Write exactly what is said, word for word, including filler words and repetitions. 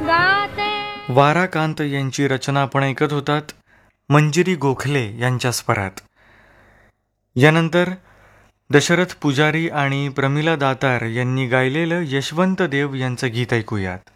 गाते. वाराकांत यांची रचना आपण ऐकत होतात मंजिरी गोखले यांच्या स्वरात. यानंतर दशरथ पुजारी आणि प्रमिला दातार यांनी गायलेलं यशवंत देव यांचं गीत ऐकूयात.